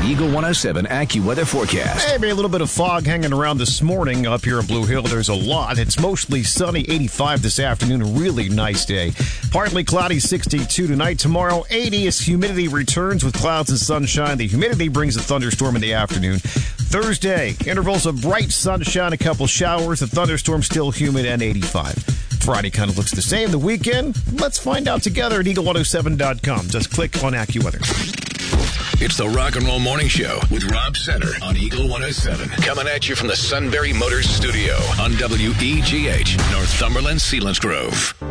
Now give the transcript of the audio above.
Eagle 107 AccuWeather forecast. Maybe a little bit of fog hanging around this morning up here in Blue Hill. There's a lot. It's mostly sunny, 85 this afternoon. A really nice day. Partly cloudy, 62 tonight. Tomorrow, 80 as humidity returns with clouds and sunshine. The humidity brings a thunderstorm in the afternoon. Thursday, intervals of bright sunshine, a couple showers. The thunderstorm still humid and 85. Friday kind of looks the same. The weekend, let's find out together at eagle107.com. Just click on AccuWeather. It's the Rock and Roll Morning Show with Rob Center on Eagle 107. Coming at you from the Sunbury Motors Studio on WEGH, Northumberland, Selinsgrove.